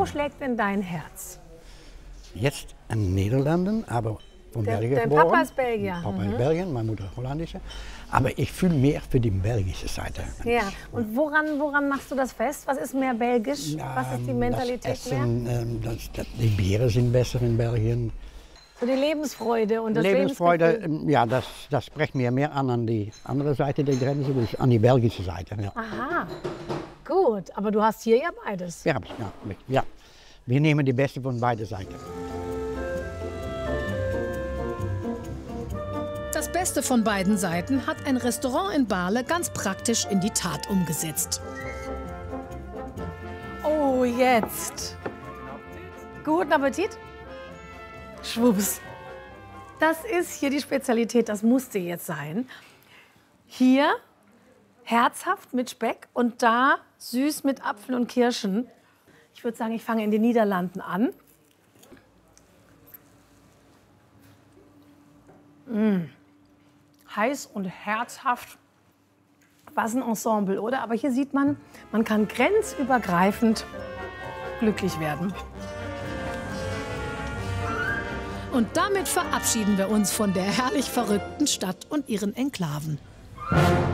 Wo schlägt denn dein Herz? Jetzt in den Niederlanden, aber von Belgien Dein geboren. Papa ist Belgier. Papa ist Belgien, meine Mutter holländische. Aber ich fühle mehr für die belgische Seite. Ja, und woran machst du das fest? Was ist mehr belgisch? Was ist die Mentalität das mehr? Essen, die Bieren sind besser in Belgien. So die Lebensfreude und das Lebensfreude, Lebensgefühl. ja, das spricht mir mehr an die andere Seite der Grenze, dus an die belgische Seite. Ja. Aha, gut. Aber du hast hier ja beides. Ja. Wir nehmen die Beste von beiden Seiten. Das Beste von beiden Seiten hat ein Restaurant in Baarle ganz praktisch in die Tat umgesetzt. Oh, jetzt. Guten Appetit. Schwupps. Das ist hier die Spezialität, das musste jetzt sein. Hier herzhaft mit Speck und da süß mit Apfel und Kirschen. Ich würde sagen, ich fange in den Niederlanden an. Heiß und herzhaft. Was ein Ensemble, oder? Aber hier sieht man, man kann grenzübergreifend glücklich werden. Und damit verabschieden wir uns von der herrlich verrückten Stadt und ihren Enklaven.